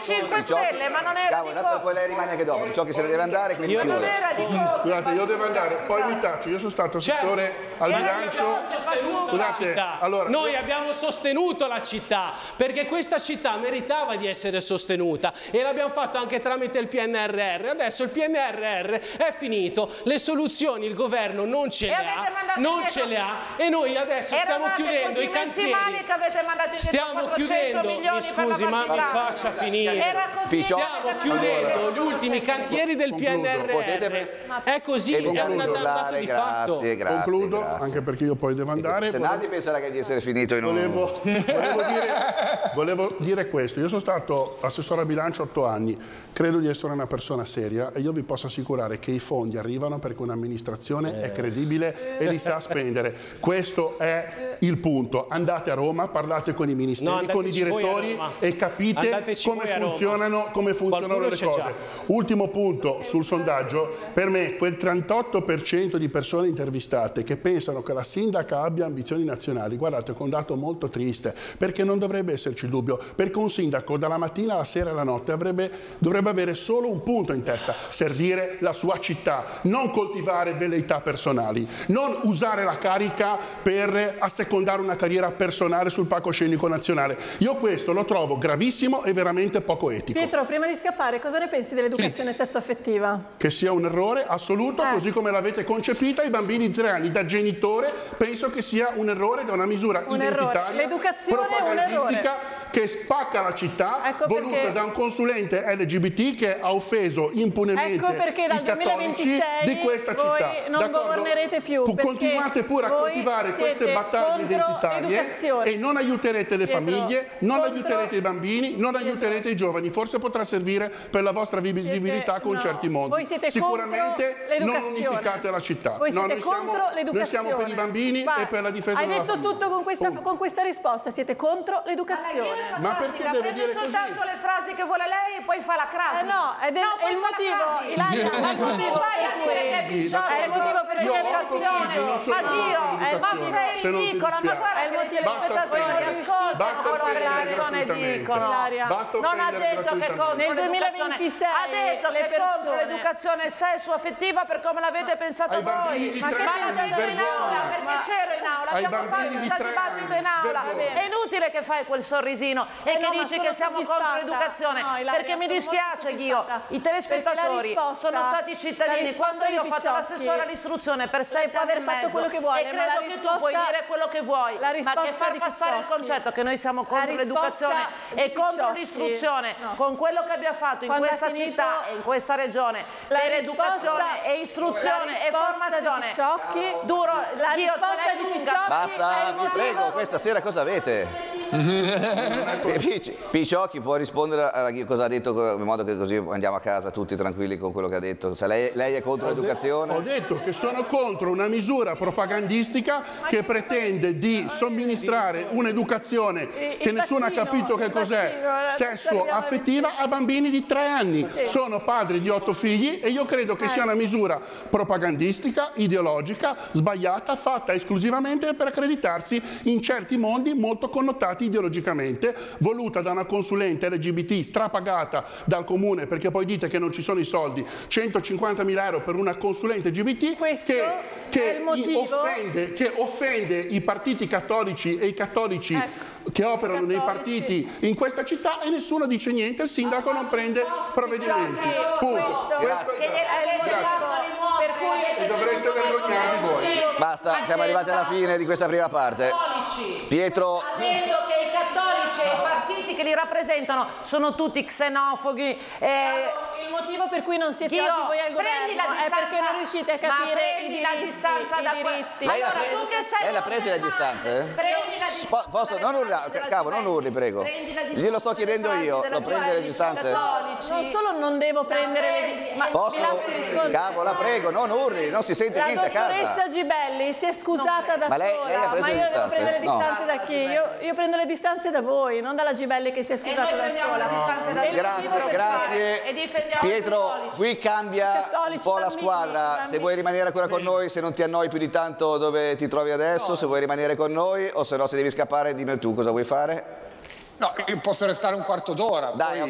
5 Stelle, ma non era di Conte. Poi lei rimane anche dopo, Ciocchi se ne deve andare, quindi non era di Conte. Scusate, io devo andare, poi mi taccio, io sono stato assessore al bilancio. Scusate, allora, noi abbiamo sostenuto la città, perché questa città meritava di essere sostenuta e l'abbiamo fatto anche tramite il PNRR. Adesso il PNRR è finito, le soluzioni il governo non ce le ha e noi adesso stiamo chiudendo i cantieri. Che avete mandato Stiamo chiudendo, mi scusi, ma mi faccia finire. Stiamo chiudendo gli ultimi cantieri del PNRR. È così, è un dato di fatto. Concludo, anche perché io poi devo andare. Se Nadi penserà che di essere finito in Volevo dire questo, io sono stato assessore a bilancio 8 anni, credo di essere una persona seria e io vi posso assicurare che i fondi arrivano perché un'amministrazione è credibile e li sa spendere. Questo è il punto. Andate a Roma, parlate con i ministeri, con i direttori e capite come funzionano le cose. Ultimo punto sul sondaggio, per me quel 38% di persone intervistate che pensano che la sindaca abbia ambizioni nazionali, guardate, con un dato molto triste, perché non dovrebbe esserci il dubbio, perché un sindaco dalla mattina alla sera e alla notte dovrebbe avere solo un punto in testa: servire la sua città, non coltivare velleità personali, non usare la carica per assecondare una carriera personale sul palcoscenico nazionale. Io questo lo trovo gravissimo e veramente poco etico. Pietro, prima di scappare, cosa ne pensi dell'educazione sessuaffettiva? Che sia un errore assoluto, così come l'avete concepita. I bambini di 3 anni, da genitore, penso che sia un errore, da una misura identitaria, propagandistica, che spacca la città, voluta da un consulente LGBT che ha offeso impunemente i cattolici di questa città. Non governerete più. Continuate pure a coltivare queste battaglie identitarie e non aiuterete le famiglie, non aiuterete i bambini, non aiuterete i giovani. Forse potrà servire per la vostra visibilità con certi mondi. Sicuramente non unificate la città. Noi siamo per i bambini e per la difesa della famiglia. Hai detto tutto con questa risposta, siete contro l'educazione. Ma perché deve dire così? soltanto le frasi che vuole lei e poi fa la crasi. No, è il motivo, Ilaria, è il motivo per cui l'educazione. Ma Dio, ma è ridicola, ma guarda che gli spettatori ascoltano quello che le persone dicono. Non ha detto che nel 2026 ha detto che è contro l'educazione sessuaffettiva per come l'avete pensato voi. Ma l'ha detto in aula, perché c'ero in aula, abbiamo fatto già il dibattito in aula. È inutile che fai quel sorrisino e che dici che siamo contro l'educazione, perché mi dispiace, Ghio, i telespettatori sono stati cittadini. Quando io ho fatto l'assessore all'istruzione per 7 anni e mezzo, e credo che tu puoi dire quello che vuoi, ma che far passare il concetto che noi siamo contro l'educazione e contro l'istruzione, con quello che abbiamo fatto in questa città e in questa regione per educazione e istruzione e formazione, duro, Dio, ce l'hai lunga. Basta, vi prego, questa sera cosa avete? Picciocchi può rispondere a cosa ha detto, in modo che così andiamo a casa tutti tranquilli con quello che ha detto. Se lei è contro l'educazione? Ho detto che sono contro una misura propagandistica che pretende di somministrare un'educazione che nessuno ha capito che cos'è, sesso affettiva, a bambini di 3 anni. Sono padri di 8 figli e io credo che sia una misura propagandistica, ideologica, sbagliata, fatta esclusivamente per accreditarsi in certi mondi molto connotati ideologicamente, voluta da una consulente LGBT strapagata dal comune, perché poi dite che non ci sono i soldi, 150.000 euro per una consulente LGBT che offende i partiti cattolici e i cattolici che operano nei partiti in questa città e nessuno dice niente, il sindaco non prende provvedimenti. Punto. E dovreste vergognarvi voi. Basta, siamo arrivati alla fine di questa prima parte. Pietro ha detto che i cattolici e i partiti che li rappresentano sono tutti xenofobi. Il motivo per cui non siete oggi voi al governo è perché non riuscite a capire la distanza da diritti. Lei l'ha presa la distanza? Prendi la distanza. Posso? Non urlare, cavolo, non urli, prego. Glielo sto chiedendo io, lo prendi le distanze? Non solo non devo prendere le distanze, posso? Cavolo, la prego, non urli, non si sente niente a casa. La dottoressa Gibelli si è scusata da sola, lei ha preso le distanze? Devo prendere le distanze da chi? Io prendo le distanze da voi, non dalla Gibelli che si è scusata da sola. Grazie. Pietro, qui cambia un po' la squadra. Se vuoi rimanere ancora con noi, se non ti annoi più di tanto dove ti trovi adesso, se vuoi rimanere con noi o se no se devi scappare dimmi tu cosa vuoi fare. No, io posso restare un quarto d'ora. Dai,